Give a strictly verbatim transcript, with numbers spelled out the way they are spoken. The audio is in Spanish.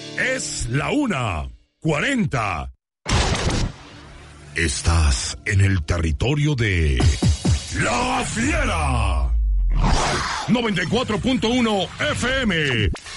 Es la una cuarenta. Estás en el territorio de La Fiera. noventa y cuatro punto uno F M.